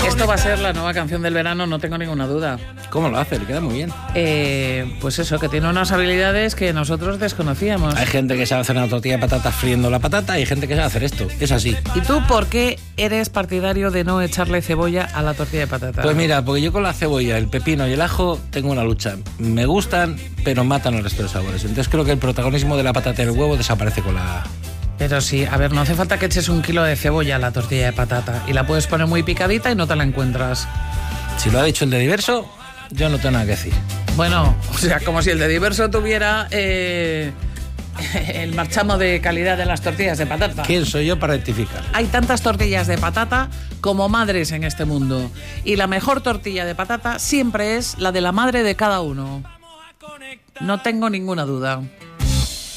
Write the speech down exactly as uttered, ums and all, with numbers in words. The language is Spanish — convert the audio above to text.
Esto va a ser la nueva canción del verano, no tengo ninguna duda. ¿Cómo lo hace? Le queda muy bien. Eh, pues eso, que tiene unas habilidades que nosotros desconocíamos. Hay gente que sabe hacer una tortilla de patatas friendo la patata y hay gente que sabe hacer esto. Es así. ¿Y tú por qué eres partidario de no echarle cebolla a la tortilla de patata? Pues mira, porque yo con la cebolla, el pepino y el ajo tengo una lucha. Me gustan, pero matan el resto de sabores. Entonces creo que el protagonismo de la patata y el huevo desaparece con la... Pero sí, a ver, no hace falta que eches un kilo de cebolla a la tortilla de patata y la puedes poner muy picadita y no te la encuentras. Si lo ha dicho el de Diverso, yo no tengo nada que decir. Bueno, o sea, como si el de Diverso tuviera eh, el marchamo de calidad de las tortillas de patata. ¿Quién soy yo para rectificar? Hay tantas tortillas de patata como madres en este mundo. Y la mejor tortilla de patata siempre es la de la madre de cada uno. No tengo ninguna duda.